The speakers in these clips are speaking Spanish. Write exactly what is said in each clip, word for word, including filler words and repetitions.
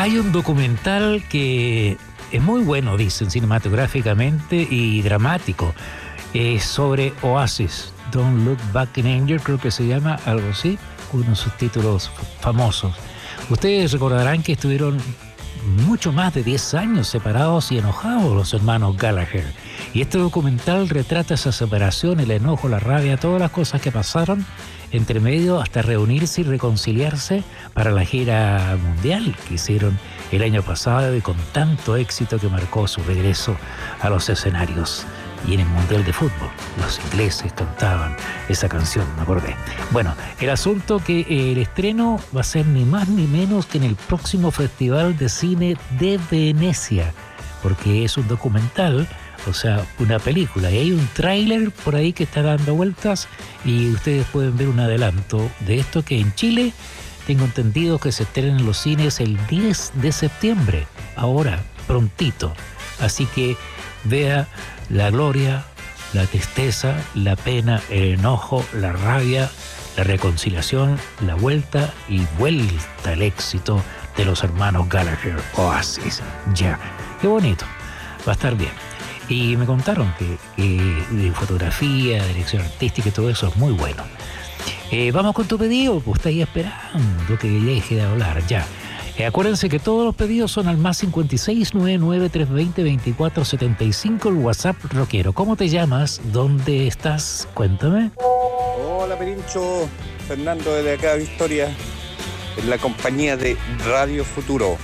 Hay un documental que es muy bueno, dicen, cinematográficamente y dramático, eh, sobre Oasis, Don't Look Back in Anger, creo que se llama, algo así, uno de sus títulos famosos. Ustedes recordarán que estuvieron mucho más de diez años separados y enojados los hermanos Gallagher. Y este documental retrata esa separación, el enojo, la rabia, todas las cosas que pasaron entre medio hasta reunirse y reconciliarse para la gira mundial que hicieron el año pasado y con tanto éxito que marcó su regreso a los escenarios. Y en el Mundial de Fútbol, los ingleses cantaban esa canción, me acordé. Bueno, el asunto que el estreno va a ser ni más ni menos que en el próximo Festival de Cine de Venecia, porque es un documental, o sea, una película, y hay un tráiler por ahí que está dando vueltas y ustedes pueden ver un adelanto de esto que en Chile tengo entendido que se estrena en los cines el diez de septiembre, ahora, prontito. Así que vea la gloria, la tristeza, la pena, el enojo, la rabia, la reconciliación, la vuelta y vuelta al éxito de los hermanos Gallagher, Oasis. Ya, qué bonito, va a estar bien. Y me contaron que, que de fotografía, dirección artística y todo eso es muy bueno. Eh, vamos con tu pedido, pues está ahí esperando que ya deje de hablar, ya. Eh, acuérdense que todos los pedidos son al más cinco seis nueve nueve tres dos cero veinticuatro setenta y cinco, el WhatsApp rockero. ¿Cómo te llamas? ¿Dónde estás? Cuéntame. Hola, Perincho. Fernando desde acá, Victoria, en la compañía de Radio Futuro.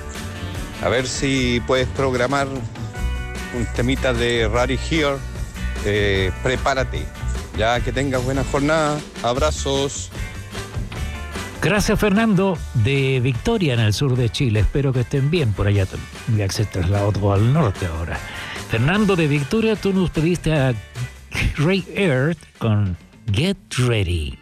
A ver si puedes programar un temita de Radio Here. Eh, prepárate. Ya que tengas buena jornada. Abrazos. Gracias, Fernando, de Victoria, en el sur de Chile. Espero que estén bien por allá. Ya que se trasladó todo al norte ahora. Fernando de Victoria, tú nos pediste a Ray Earth con Get Ready.